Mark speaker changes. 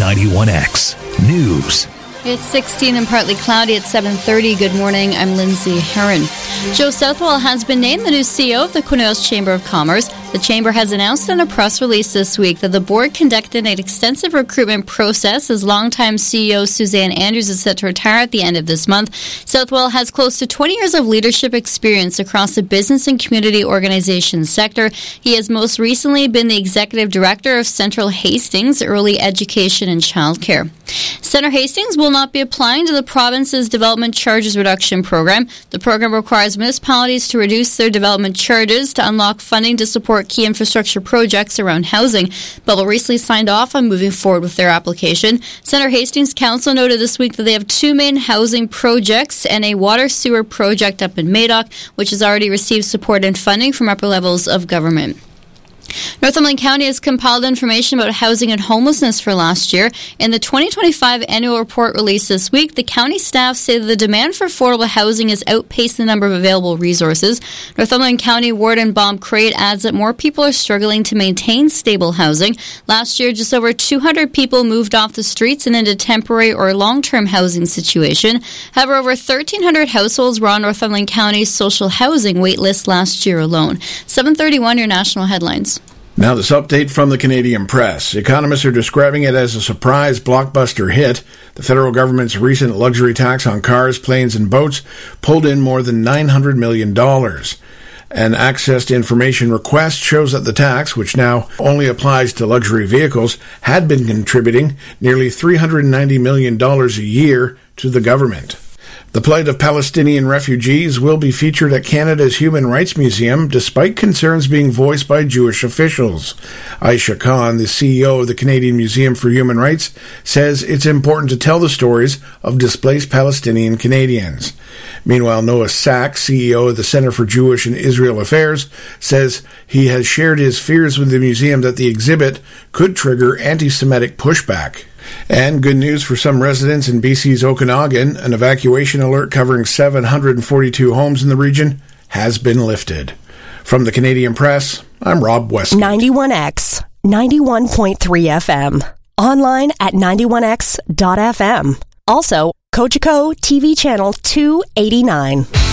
Speaker 1: 91X News.
Speaker 2: It's 16 and partly cloudy at 7:30. Good morning, I'm Lindsay Heron. Joe Southwell has been named the new CEO of the Quinnipiac Chamber of Commerce. The Chamber has announced in a press release this week that the board conducted an extensive recruitment process as longtime CEO Suzanne Andrews is set to retire at the end of this month. Southwell has close to 20 years of leadership experience across the business and community organizations sector. He has most recently been the executive director of Central Hastings Early Education and Childcare. Centre Hastings will not be applying to the province's Development Charges Reduction Program. The program requires municipalities to reduce their development charges to unlock funding to support key infrastructure projects around housing. Bubble recently signed off on moving forward with their application. Centre Hastings Council noted this week that they have two main housing projects and a water sewer project up in Madoc, which has already received support and funding from upper levels of government. Northumberland County has compiled information about housing and homelessness for last year. In the 2025 annual report released this week, the county staff say that the demand for affordable housing has outpaced the number of available resources. Northumberland County Warden Bob Crate adds that more people are struggling to maintain stable housing. Last year, just over 200 people moved off the streets and into temporary or long-term housing situation. However, over 1,300 households were on Northumberland County's social housing wait list last year alone. 7:31, your national headlines.
Speaker 3: Now this update from the Canadian Press. Economists are describing it as a surprise blockbuster hit. The federal government's recent luxury tax on cars, planes, and boats pulled in more than $900 million. An access to information request shows that the tax, which now only applies to luxury vehicles, had been contributing nearly $390 million a year to the government. The plight of Palestinian refugees will be featured at Canada's Human Rights Museum, despite concerns being voiced by Jewish officials. Aisha Khan, the CEO of the Canadian Museum for Human Rights, says it's important to tell the stories of displaced Palestinian Canadians. Meanwhile, Noah Sachs, CEO of the Center for Jewish and Israel Affairs, says he has shared his fears with the museum that the exhibit could trigger anti-Semitic pushback. And good news for some residents in BC's Okanagan, an evacuation alert covering 742 homes in the region has been lifted. From the Canadian Press, I'm Rob Westgate.
Speaker 4: 91X, 91.3 FM. Online at 91x.fm. Also, Cogeco TV channel 289.